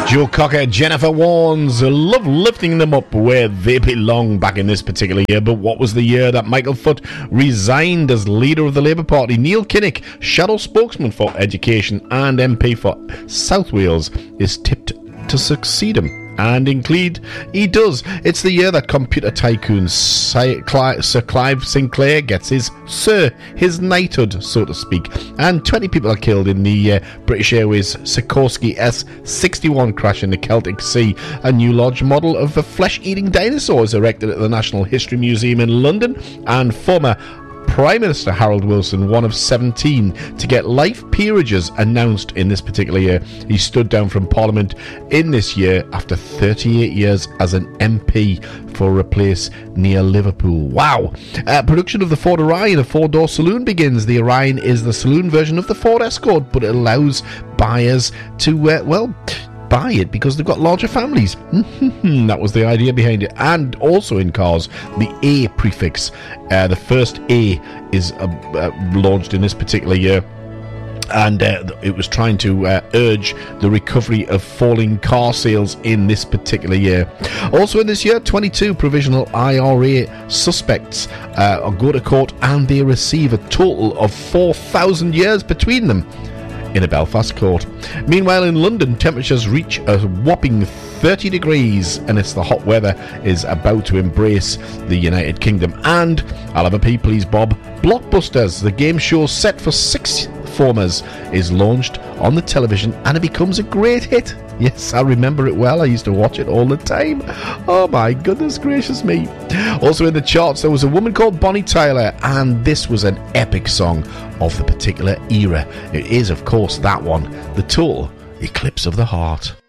Joe Cocker, Jennifer Warnes, love lifting them up where they belong back in this particular year. But what was the year that Michael Foot resigned as leader of the Labour Party? Neil Kinnock, shadow spokesman for education and MP for South Wales, is tipped to succeed him. And indeed, he does. It's the year that computer tycoon Sir Clive Sinclair gets his knighthood, so to speak. And 20 people are killed in the British Airways Sikorsky S-61 crash in the Celtic Sea. A new large model of a flesh-eating dinosaur is erected at the National History Museum in London. And former Prime Minister Harold Wilson, one of 17 to get life peerages announced in this particular year. He stood down from Parliament in this year after 38 years as an MP for replace near Liverpool. Wow. Production of the Ford Orion, a four-door saloon, begins. The Orion is the saloon version of the Ford Escort, but it allows buyers to, buy it because they've got larger families. That was the idea behind it. And also in cars, the A prefix, the first A is launched in this particular year, and it was trying to urge the recovery of falling car sales in this particular year. Also in this year, 22 provisional IRA suspects go to court, and they receive a total of 4,000 years between them in a Belfast court. Meanwhile, in London, temperatures reach a whopping 30 degrees, and it's the hot weather is about to embrace the United Kingdom. And I'll have a pee please, Bob. Blockbusters, the game show set for sixth formers, is launched on the television, and it becomes a great hit. Yes, I remember it well. I used to watch it all the time. Oh my goodness gracious me. Also in the charts, there was a woman called Bonnie Tyler, and this was an epic song of the particular era. It is, of course, that one, the Total Eclipse of the Heart.